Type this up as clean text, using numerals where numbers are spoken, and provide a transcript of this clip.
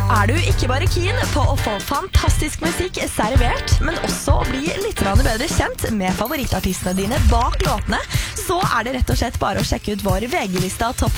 Er du ikke bare keen på å få fantastisk musikk servert, men også å bli litt bedre kjent med favorittartistene dine bak låtene, så er det rett og slett bare å sjekke ut vår VG-lista Topp